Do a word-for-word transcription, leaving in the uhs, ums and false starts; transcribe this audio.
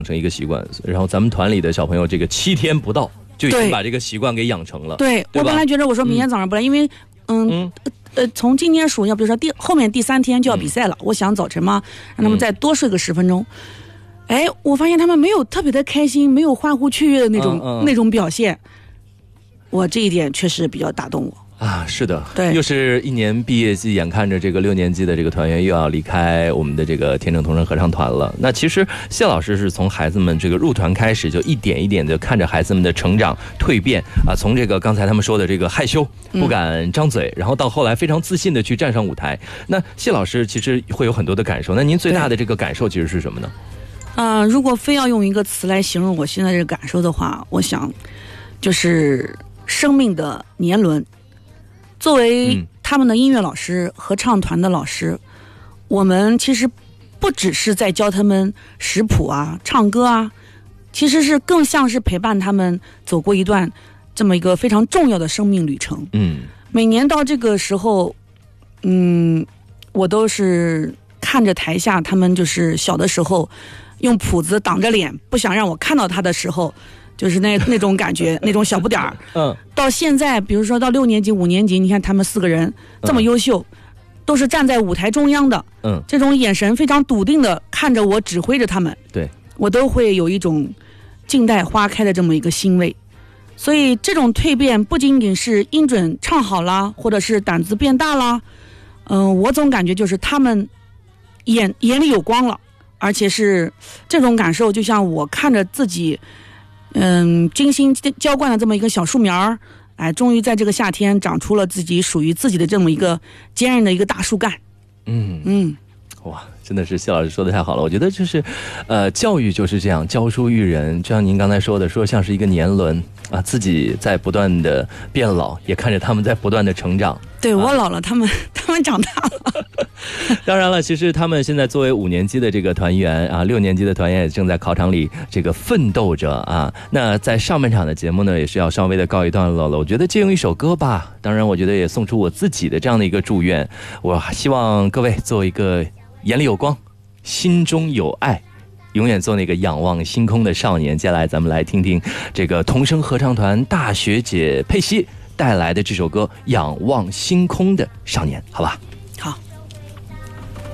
成一个习惯，然后咱们团里的小朋友这个七天不到就已经把这个习惯给养成了。 对， 对我本来觉得我说明天早上不来，嗯、因为嗯。嗯呃，从今天数，要比如说第后面第三天就要比赛了，嗯、我想早晨嘛，让他们再多睡个十分钟。嗯、哎，我发现他们没有特别的开心，没有欢呼雀跃的那种、嗯嗯、那种表现。我这一点确实比较打动我。 啊，是的， 对， 又是一年毕业季，眼看着这个六年级的这个团员又要离开我们的这个天正同声合唱团了。那其实谢老师是从孩子们这个入团开始，就一点一点的看着孩子们的成长蜕变啊，从这个刚才他们说的这个害羞不敢张嘴，嗯、然后到后来非常自信的去站上舞台。那谢老师其实会有很多的感受，那您最大的这个感受其实是什么呢？ 啊、呃，如果非要用一个词来形容我现在这个感受的话，我想就是生命的年轮。作为他们的音乐老师、合唱团的老师，我们其实不只是在教他们识谱啊、唱歌啊，其实是更像是陪伴他们走过一段这么一个非常重要的生命旅程。嗯，每年到这个时候，嗯，我都是看着台下他们就是小的时候用谱子挡着脸，不想让我看到他的时候。就是那那种感觉，那种小不点儿。嗯，到现在，比如说到六年级、五年级，你看他们四个人这么优秀，嗯、都是站在舞台中央的。嗯，这种眼神非常笃定的看着我，指挥着他们。 对， 我都会有一种静待花开的这么一个欣慰。所以这种蜕变不仅仅是音准唱好啦，或者是胆子变大啦。嗯、呃，我总感觉就是他们眼眼里有光了，而且是这种感受，就像我看着自己。嗯，精心浇灌的这么一个小树苗儿，哎，终于在这个夏天长出了自己属于自己的这么一个坚韧的一个大树干。嗯嗯， 哇，真的是谢老师说的太好了。我觉得就是，呃，教育就是这样，教书育人。就像您刚才说的，说像是一个年轮啊，自己在不断的变老，也看着他们在不断的成长。 对，我老了，啊、他们他们长大了。 当然了，其实他们现在作为五年级的这个团员啊，六年级的团员也正在考场里这个奋斗着啊。那在上半场的节目呢，也是要稍微的告一段落了。我觉得借用一首歌吧，当然我觉得也送出我自己的这样的一个祝愿。我希望各位做一个眼里有光，心中有爱，永远做那个仰望星空的少年。接下来咱们来听听这个童声合唱团大学姐佩西带来的这首歌《仰望星空的少年》，好吧？ 好。